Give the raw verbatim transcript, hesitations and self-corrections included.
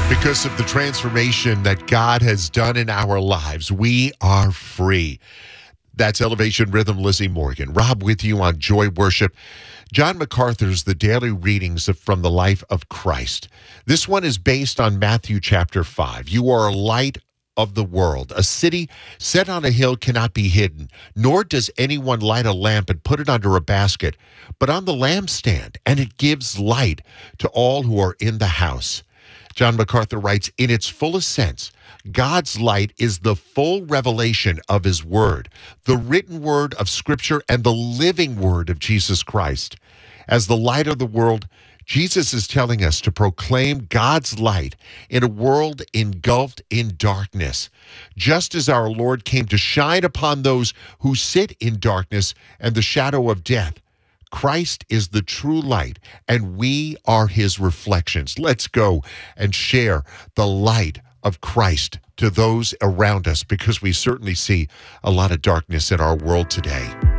Because of the transformation that God has done in our lives, we are free. That's Elevation Rhythm, Lizzie Morgan. Rob with you on Joy Worship. John MacArthur's The Daily Readings of, from the Life of Christ. This one is based on Matthew chapter five. You are a light of the world. A city set on a hill cannot be hidden, nor does anyone light a lamp and put it under a basket, but on the lampstand, and it gives light to all who are in the house. John MacArthur writes, in its fullest sense, God's light is the full revelation of his word, the written word of Scripture and the living word of Jesus Christ. As the light of the world, Jesus is telling us to proclaim God's light in a world engulfed in darkness. Just as our Lord came to shine upon those who sit in darkness and the shadow of death, Christ is the true light, and we are his reflections. Let's go and share the light of Christ to those around us, because we certainly see a lot of darkness in our world today.